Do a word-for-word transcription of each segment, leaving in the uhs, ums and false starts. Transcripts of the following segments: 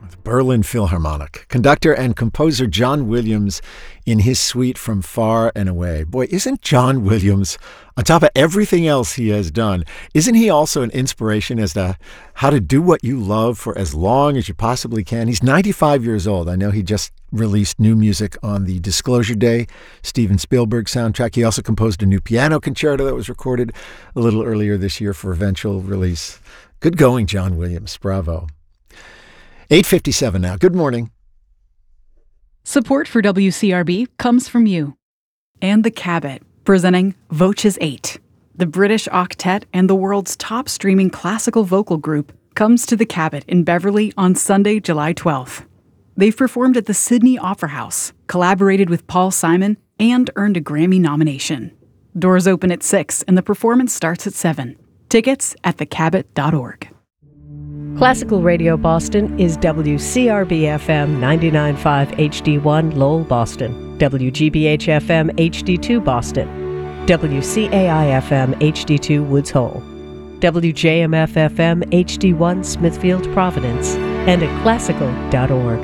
the Berlin Philharmonic. Conductor and composer John Williams in his suite From Far and Away. Boy, isn't John Williams, on top of everything else he has done, isn't he also an inspiration as to how to do what you love for as long as you possibly can? He's ninety-five years old. I know he just released new music on the Disclosure Day Steven Spielberg soundtrack. He also composed a new piano concerto that was recorded a little earlier this year for eventual release. Good going, John Williams. Bravo. eight fifty-seven now. Good morning. Support for W C R B comes from you and The Cabot, presenting Voces eight. The British octet and the world's top streaming classical vocal group comes to The Cabot in Beverly on Sunday, July twelfth. They've performed at the Sydney Opera House, collaborated with Paul Simon, and earned a Grammy nomination. Doors open at six and the performance starts at seven. Tickets at the cabot dot org. Classical Radio Boston is W C R B F M ninety-nine point five H D one Lowell, Boston, W G B H F M H D two Boston, W C A I F M H D two Woods Hole, W J M F F M H D one Smithfield, Providence, and at classical dot org.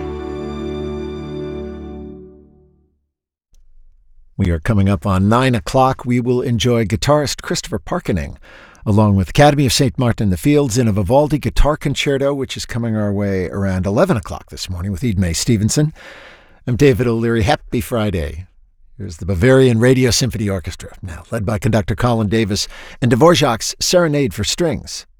We are coming up on nine o'clock. We will enjoy guitarist Christopher Parkening, along with Academy of Saint Martin in the Fields in a Vivaldi guitar concerto, which is coming our way around eleven o'clock this morning with Idmay Stevenson. I'm David O'Leary. Happy Friday. Here's the Bavarian Radio Symphony Orchestra, now led by conductor Colin Davis, and Dvorak's Serenade for Strings.